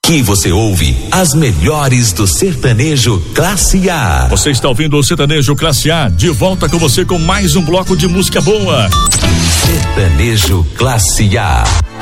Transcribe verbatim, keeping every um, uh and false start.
Aqui você ouve as melhores do sertanejo Classe A. Você está ouvindo o sertanejo Classe A, de volta com você com mais um bloco de música boa. Sertanejo Classe A.